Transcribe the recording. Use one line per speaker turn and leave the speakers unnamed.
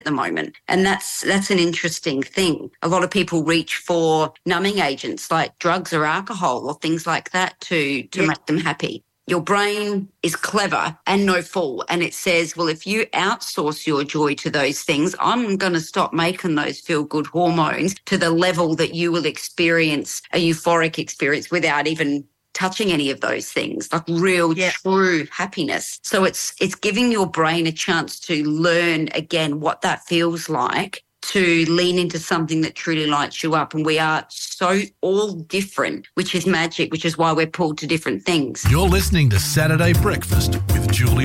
at the moment. And that's an interesting thing. A lot of people reach for numbing agents like drugs or alcohol or things like that to make them happy. Your brain is clever and no fool, and it says, well, if you outsource your joy to those things, I'm going to stop making those feel-good hormones to the level that you will experience a euphoric experience without even touching any of those things, like real, true happiness. So it's giving your brain a chance to learn again what that feels like, to lean into something that truly lights you up. And we are so all different, which is magic, which is why we're pulled to different things.
You're listening to Saturday Breakfast with Julie